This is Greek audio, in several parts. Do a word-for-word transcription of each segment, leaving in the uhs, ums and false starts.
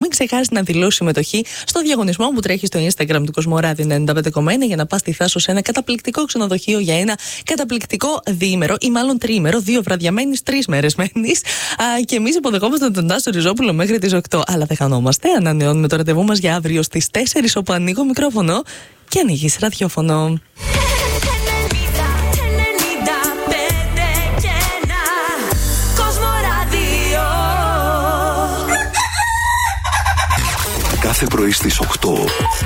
μην ξεχάσει να δηλώσει συμμετοχή στο διαγωνισμό που τρέχει στο Instagram του Κοσμοράδιο ενενήντα πέντε κόμμα ένα για να πα στη Θάσο σε ένα καταπληκτικό ξενοδοχείο για ένα καταπληκτικό διήμερο ή μάλλον τρίμερο. Δύο βράδια μένει, τρει μέρε μένει. Και εμεί υποδεχόμαστε τον Τάσο Ριζόπουλο μέχρι τι οκτώ. Αλλά δεν χανόμαστε. Ανανεώνουμε το ραντεβού μα για αύριο στι τέσσερις, όπου ανοίγω μικρόφωνο και ανοίγει ραδιόφωνο. Κάθε πρωί στις οκτώ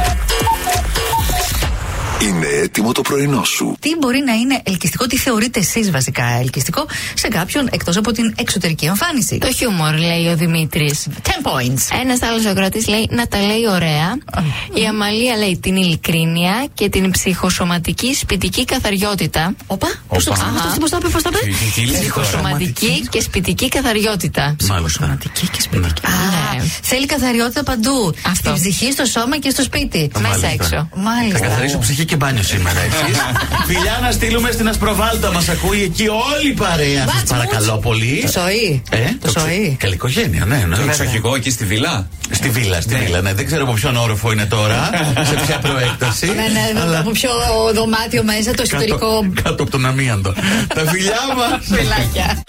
είναι έτοιμο το πρωινό σου. Τι μπορεί να είναι ελκυστικό, τι θεωρείτε εσείς βασικά ελκυστικό σε κάποιον εκτός από την εξωτερική εμφάνιση? Το χιούμορ, λέει ο Δημήτρης. ten points. Ένας άλλος ακροατής λέει να τα λέει ωραία. Mm-hmm. Η Αμαλία λέει την ειλικρίνεια και την ψυχοσωματική σπιτική καθαριότητα. Οπα, πώς το ξέρετε αυτό, πώς το είπε, πώς το είπε? Ψυχοσωματική και σπιτική καθαριότητα. Ψυχοσωματική και σπιτική. Α, θέλει καθαριότητα παντού. Στην ψυχή, στο σώμα και στο σπίτι. Μέσα έξω. Μάλιστα. Θα καθαρίσω ψυχή και μπάνιο σήμερα, εσείς. Φιλιά να στείλουμε στην Ασπροβάλτα, μας ακούει εκεί όλη η παρέα. Σας παρακαλώ πολύ. Το σοή. Ε, το σοή. Καλή οικογένεια, ναι. Το εξοχικό εκεί στη βίλα. Στη βίλα, στη βίλα, ναι. Δεν ξέρω από ποιον όροφο είναι τώρα, σε ποια προέκταση. Ναι, ναι, από ποιο δωμάτιο μέσα, το εσωτερικό. Κάτω από τον αμίαντο. Τα φιλιά μας. Φιλάκια.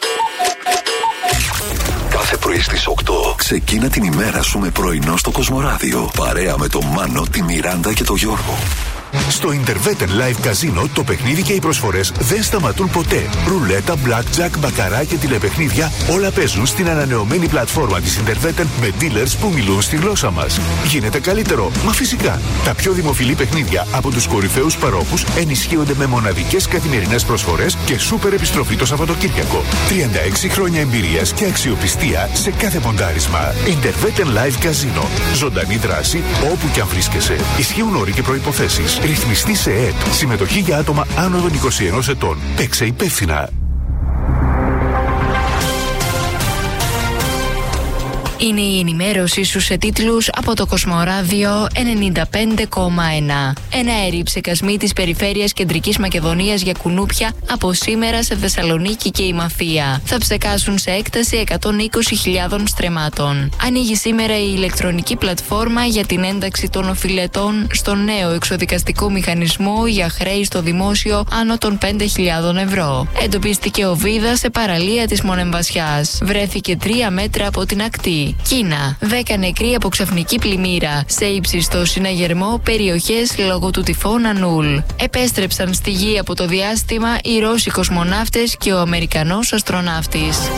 Κάθε πρωί στις οκτώ ξεκίνα την ημέρα σου με πρωινό στο Κοσμοράδιο. Παρέα με τον Μάνο, τη Μιράντα και τον Γιώργο. Στο Interveten Live Casino το παιχνίδι και οι προσφορές δεν σταματούν ποτέ. Ρουλέτα, blackjack, μπακαρά και τηλεπαιχνίδια όλα παίζουν στην ανανεωμένη πλατφόρμα της Interveten με dealers που μιλούν στη γλώσσα μας. Γίνεται καλύτερο, μα φυσικά. Τα πιο δημοφιλή παιχνίδια από τους κορυφαίους παρόχους ενισχύονται με μοναδικές καθημερινές προσφορές και σούπερ επιστροφή το Σαββατοκύριακο. τριάντα έξι χρόνια εμπειρίας και αξιοπιστία σε κάθε ποντάρισμα. Interveten Live Casino. Ζωντανή δράση όπου και αν βρίσκεσαι. Ισχύουν όροι και προϋποθέσεις. Ρυθμιστή σε ΕΕΤ. Συμμετοχή για άτομα άνω των είκοσι ενός ετών. Παίξε υπεύθυνα. Είναι η ενημέρωση σου σε τίτλους από το Κοσμοράδιο ενενήντα πέντε κόμμα ένα. Εναέροι ψεκασμοί της περιφέρειας Κεντρικής Μακεδονίας για κουνούπια από σήμερα σε Θεσσαλονίκη και η Μαφία. Θα ψεκάσουν σε έκταση εκατόν είκοσι χιλιάδες στρεμμάτων. Ανοίγει σήμερα η ηλεκτρονική πλατφόρμα για την ένταξη των οφειλετών στο νέο εξοδικαστικό μηχανισμό για χρέη στο δημόσιο άνω των πέντε χιλιάδες ευρώ. Εντοπίστηκε ο Βίδα σε παραλία της Μονεμβασιάς. Βρέθηκε τρία μέτρα από την ακτή. Κίνα. δέκα νεκροί από ξαφνική πλημμύρα. Σε ύψιστο συναγερμό περιοχές λόγω του τυφώνα Νουλ. Επέστρεψαν στη γη από το διάστημα οι Ρώσοι κοσμοναύτες και ο Αμερικανός αστροναύτης.